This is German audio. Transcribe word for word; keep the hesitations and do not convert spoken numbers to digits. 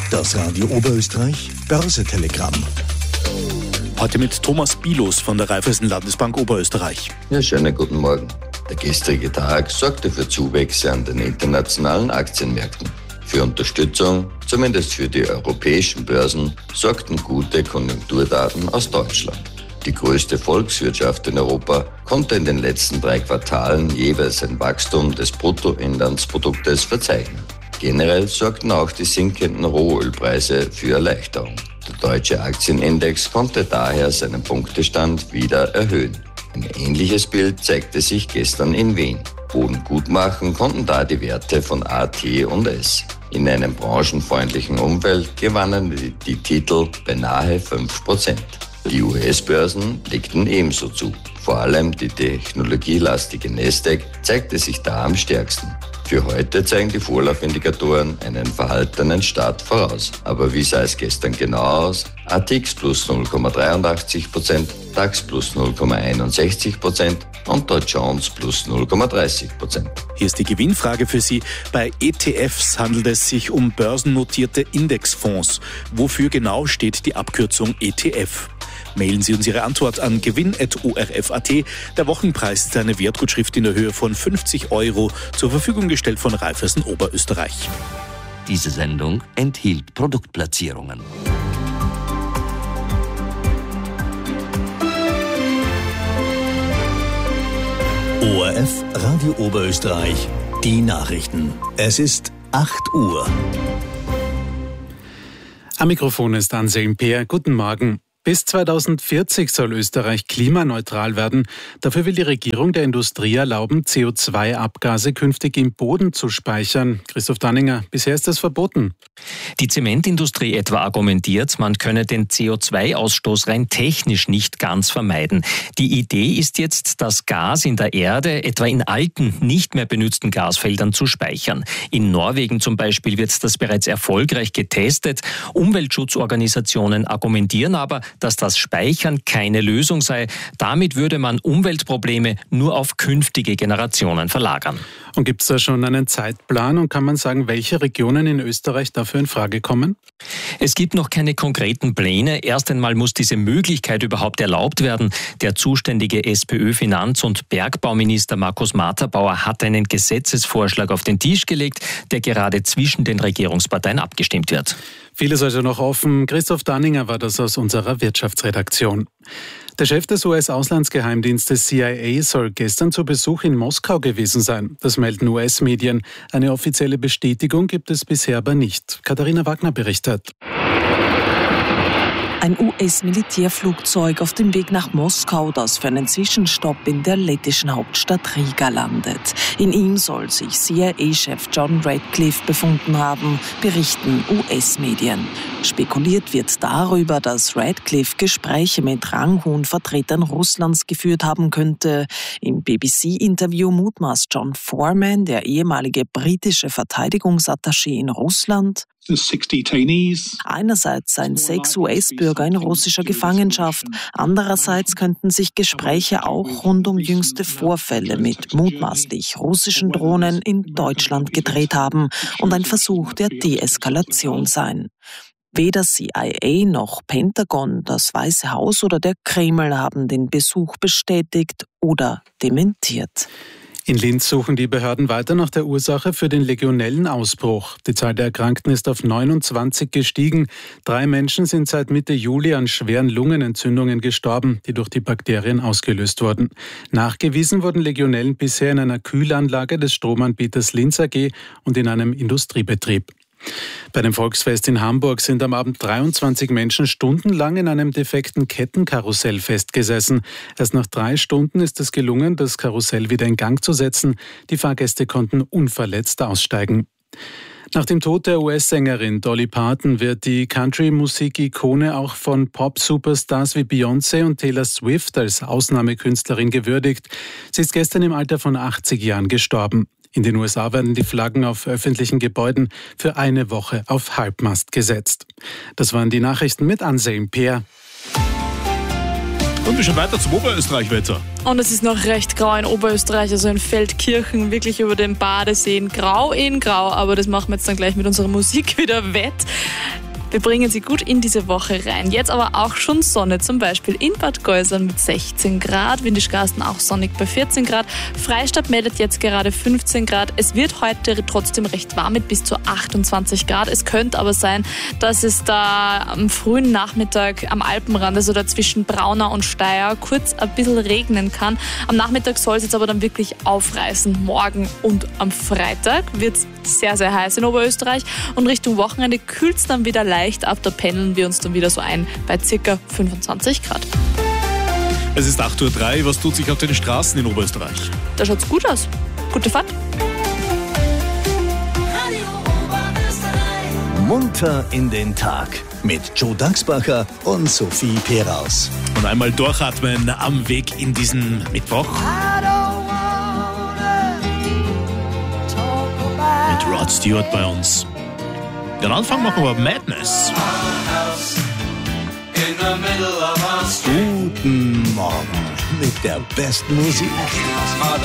Das Radio Oberösterreich Börsetelegramm. Heute mit Thomas Bilos von der Raiffeisen Landesbank Oberösterreich. Ja, schönen guten Morgen. Der gestrige Tag sorgte für Zuwächse an den internationalen Aktienmärkten. Für Unterstützung, zumindest für die europäischen Börsen, sorgten gute Konjunkturdaten aus Deutschland. Die größte Volkswirtschaft in Europa konnte in den letzten drei Quartalen jeweils ein Wachstum des Bruttoinlandsproduktes verzeichnen. Generell sorgten auch die sinkenden Rohölpreise für Erleichterung. Der deutsche Aktienindex konnte daher seinen Punktestand wieder erhöhen. Ein ähnliches Bild zeigte sich gestern in Wien. Boden gut machen konnten da die Werte von A T und S. In einem branchenfreundlichen Umfeld gewannen die, die Titel beinahe fünf Prozent. Die U S-Börsen legten ebenso zu. Vor allem die technologielastige Nasdaq zeigte sich da am stärksten. Für heute zeigen die Vorlaufindikatoren einen verhaltenen Start voraus. Aber wie sah es gestern genau aus? A T X plus null Komma dreiundachtzig Prozent, DAX plus null Komma einundsechzig Prozent und Dow Jones plus null Komma dreißig Prozent. Hier ist die Gewinnfrage für Sie. Bei E T Fs handelt es sich um börsennotierte Indexfonds. Wofür genau steht die Abkürzung E T F? Mailen Sie uns Ihre Antwort an gewinn at o r f punkt a t. Der Wochenpreis ist eine Wertgutschrift in der Höhe von fünfzig Euro, zur Verfügung gestellt von Raiffeisen Oberösterreich. Diese Sendung enthielt Produktplatzierungen. O R F Radio Oberösterreich, die Nachrichten. Es ist acht Uhr. Am Mikrofon ist Anselm Peer. Guten Morgen. Bis zweitausendvierzig soll Österreich klimaneutral werden. Dafür will die Regierung der Industrie erlauben, C O zwei Abgase künftig im Boden zu speichern. Christoph Danninger, bisher ist das verboten. Die Zementindustrie etwa argumentiert, man könne den C O zwei Ausstoß rein technisch nicht ganz vermeiden. Die Idee ist jetzt, das Gas in der Erde etwa in alten, nicht mehr benützten Gasfeldern zu speichern. In Norwegen zum Beispiel wird das bereits erfolgreich getestet. Umweltschutzorganisationen argumentieren aber, dass das Speichern keine Lösung sei. Damit würde man Umweltprobleme nur auf künftige Generationen verlagern. Und gibt es da schon einen Zeitplan und kann man sagen, welche Regionen in Österreich dafür in Frage kommen? Es gibt noch keine konkreten Pläne. Erst einmal muss diese Möglichkeit überhaupt erlaubt werden. Der zuständige SPÖ-Finanz- und Bergbauminister Markus Materbauer hat einen Gesetzesvorschlag auf den Tisch gelegt, der gerade zwischen den Regierungsparteien abgestimmt wird. Vieles also noch offen. Christoph Danninger war das aus unserer Wirtschaftsredaktion. Der Chef des U S-Auslandsgeheimdienstes C I A soll gestern zu Besuch in Moskau gewesen sein. Das melden U S-Medien. Eine offizielle Bestätigung gibt es bisher aber nicht. Katharina Wagner berichtet. Ein U S-Militärflugzeug auf dem Weg nach Moskau, das für einen Zwischenstopp in der lettischen Hauptstadt Riga landet. In ihm soll sich C I A-Chef John Radcliffe befunden haben, berichten U S-Medien. Spekuliert wird darüber, dass Radcliffe Gespräche mit ranghohen Vertretern Russlands geführt haben könnte. Im B B C-Interview mutmaßt John Foreman, der ehemalige britische Verteidigungsattaché in Russland, einerseits seien sechs U S-Bürger in russischer Gefangenschaft, andererseits könnten sich Gespräche auch rund um jüngste Vorfälle mit mutmaßlich russischen Drohnen in Deutschland gedreht haben und ein Versuch der Deeskalation sein. Weder C I A noch Pentagon, das Weiße Haus oder der Kreml haben den Besuch bestätigt oder dementiert. In Linz suchen die Behörden weiter nach der Ursache für den Legionellenausbruch. Die Zahl der Erkrankten ist auf neunundzwanzig gestiegen. Drei Menschen sind seit Mitte Juli an schweren Lungenentzündungen gestorben, die durch die Bakterien ausgelöst wurden. Nachgewiesen wurden Legionellen bisher in einer Kühlanlage des Stromanbieters Linz A G und in einem Industriebetrieb. Bei dem Volksfest in Hamburg sind am Abend dreiundzwanzig Menschen stundenlang in einem defekten Kettenkarussell festgesessen. Erst nach drei Stunden ist es gelungen, das Karussell wieder in Gang zu setzen. Die Fahrgäste konnten unverletzt aussteigen. Nach dem Tod der U S-Sängerin Dolly Parton wird die Country-Musik-Ikone auch von Pop-Superstars wie Beyoncé und Taylor Swift als Ausnahmekünstlerin gewürdigt. Sie ist gestern im Alter von achtzig Jahren gestorben. In den U S A werden die Flaggen auf öffentlichen Gebäuden für eine Woche auf Halbmast gesetzt. Das waren die Nachrichten mit Anselm Peer. Und wir schon weiter zum Oberösterreich-Wetter. Und es ist noch recht grau in Oberösterreich, also in Feldkirchen, wirklich über den Badeseen. Grau in grau, aber das machen wir jetzt dann gleich mit unserer Musik wieder wett. Wir bringen Sie gut in diese Woche rein. Jetzt aber auch schon Sonne, zum Beispiel in Bad Geusern mit sechzehn Grad, Windischgarsten auch sonnig bei vierzehn Grad. Freistadt meldet jetzt gerade fünfzehn Grad. Es wird heute trotzdem recht warm mit bis zu achtundzwanzig Grad. Es könnte aber sein, dass es da am frühen Nachmittag am Alpenrand, also dazwischen Braunau und Steyr, kurz ein bisschen regnen kann. Am Nachmittag soll es jetzt aber dann wirklich aufreißen. Morgen und am Freitag wird es sehr, sehr heiß in Oberösterreich und Richtung Wochenende kühlt es dann wieder leicht ab. Da pendeln wir uns dann wieder so ein bei ca. fünfundzwanzig Grad. Es ist acht Uhr drei. Was tut sich auf den Straßen in Oberösterreich? Da schaut's gut aus. Gute Fahrt. Munter in den Tag mit Joe Dachsbacher und Sophie Peraus. Und einmal durchatmen am Weg in diesen Mittwoch. Mit Rod Stewart bei uns. Den Anfang machen wir Madness. Guten Morgen mit der besten Musik.